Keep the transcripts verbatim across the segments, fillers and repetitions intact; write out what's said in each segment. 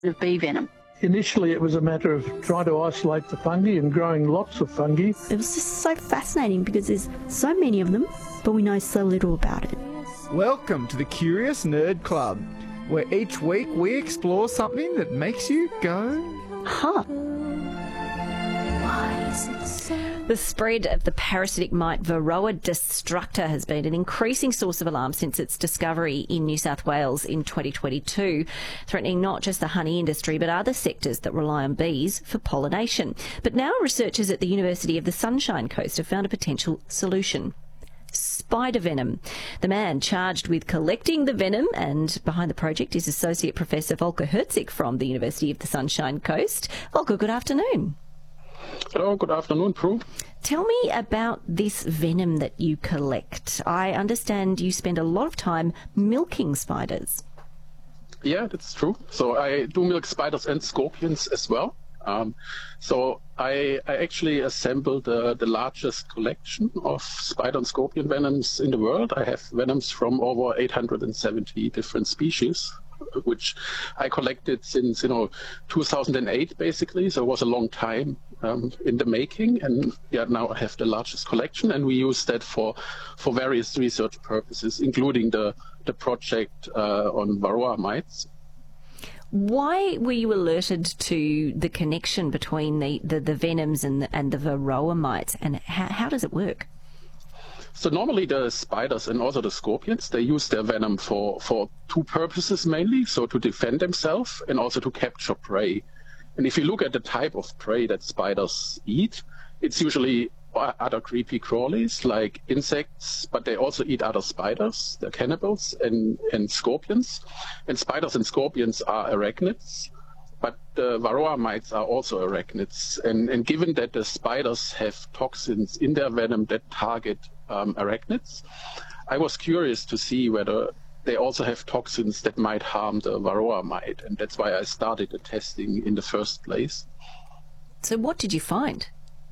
of bee venom. Initially, it was a matter of trying to isolate the fungi and growing lots of fungi. It was just so fascinating because there's so many of them, but we know so little about it. Welcome to the Curious Nerd Club, where each week we explore something that makes you go, Huh. Why is it so? The spread of the parasitic mite Varroa destructor has been an increasing source of alarm since its discovery in New South Wales in twenty twenty-two, threatening not just the honey industry but other sectors that rely on bees for pollination. But now researchers at the University of the Sunshine Coast have found a potential solution. Spider venom. The man charged with collecting the venom and behind the project is Associate Professor Volker Herzig from the University of the Sunshine Coast. Volker, good afternoon. Hello, good afternoon, Prue. Tell me about this venom that you collect. I understand you spend a lot of time milking spiders. Yeah, that's true. So I do milk spiders and scorpions as well. Um, so I, I actually assembled uh, the largest collection of spider and scorpion venoms in the world. I have venoms from over eight hundred seventy different species, which I collected since, you know, two thousand eight, basically. So it was a long time um, in the making. And yeah, now I have the largest collection, and we use that for, for various research purposes, including the, the project uh, on Varroa mites. Why were you alerted to the connection between the, the, the venoms and the, and the Varroa mites, and how, how does it work? So normally the spiders and also the scorpions, they use their venom for, for two purposes mainly, so to defend themselves and also to capture prey. And if you look at the type of prey that spiders eat, it's usually other creepy crawlies like insects, but they also eat other spiders, they're cannibals, and, and scorpions. And spiders and scorpions are arachnids, but the Varroa mites are also arachnids. And, and given that the spiders have toxins in their venom that target um, arachnids, I was curious to see whether they also have toxins that might harm the Varroa mite. And that's why I started the testing in the first place. So what did you find?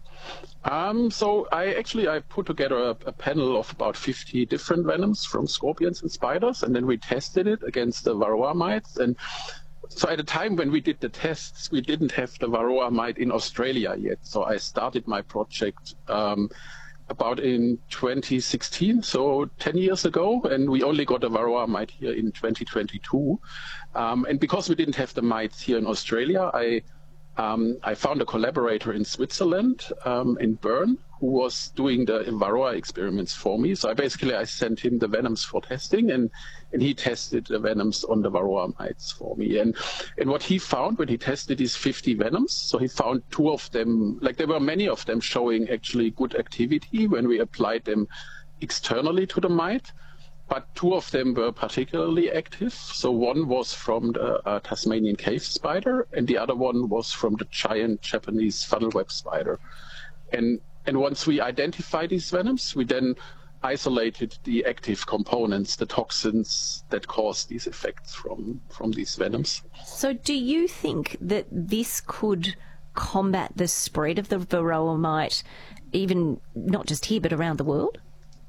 Um, so I actually I put together a, a panel of about fifty different venoms from scorpions and spiders, and then we tested it against the Varroa mites. And so at the time when we did the tests, we didn't have the Varroa mite in Australia yet. So I started my project um, about in twenty sixteen, so ten years ago, and we only got the Varroa mite here in twenty twenty-two. Um, and because we didn't have the mites here in Australia, I Um, I found a collaborator in Switzerland, um, in Bern, who was doing the Varroa experiments for me. So I basically I sent him the venoms for testing, and, and he tested the venoms on the Varroa mites for me. And and what he found when he tested these fifty venoms, so he found two of them, like there were many of them showing actually good activity when we applied them externally to the mite. But two of them were particularly active. So one was from the uh, Tasmanian cave spider, and the other one was from the giant Japanese funnel-web spider. And and once we identified these venoms, we then isolated the active components, the toxins that cause these effects from, from these venoms. So do you think that this could combat the spread of the Varroa mite, even not just here but around the world?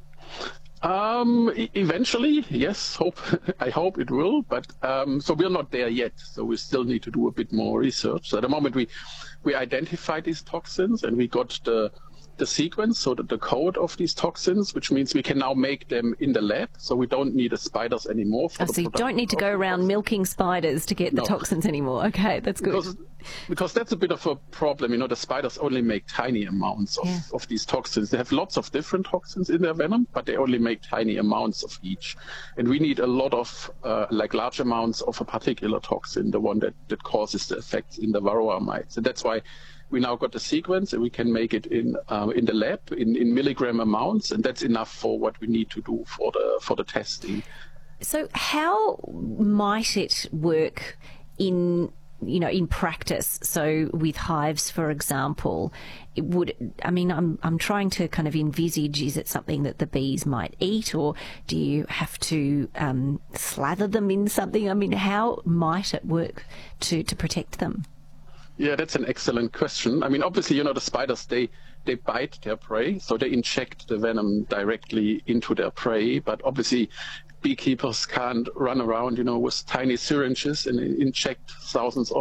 Um, e- eventually, yes. Hope I hope it will, but um, so we're not there yet. So we still need to do a bit more research. So at the moment, we we identified these toxins and we got the the sequence, so that the code of these toxins, which means we can now make them in the lab. So we don't need the spiders anymore. For Oh, the so you don't need to go around milking spiders to get the No. toxins anymore. Okay, that's good. Because, because that's a bit of a problem. You know, the spiders only make tiny amounts of, Yeah. of these toxins. They have lots of different toxins in their venom, but they only make tiny amounts of each. And we need a lot of, uh, like large amounts of a particular toxin, the one that, that causes the effects in the Varroa mites. And that's why we now got the sequence, and we can make it in uh, in the lab in, in milligram amounts, and that's enough for what we need to do for the for the testing. So how might it work in, you know, in practice? So with hives, for example, it would, I mean, I'm I'm trying to kind of envisage, is it something that the bees might eat, or do you have to um, slather them in something? I mean, how might it work to, to protect them? Yeah, that's an excellent question. I mean, obviously, you know, the spiders, they, they bite their prey, so they inject the venom directly into their prey. But obviously, beekeepers can't run around, you know, with tiny syringes and inject thousands of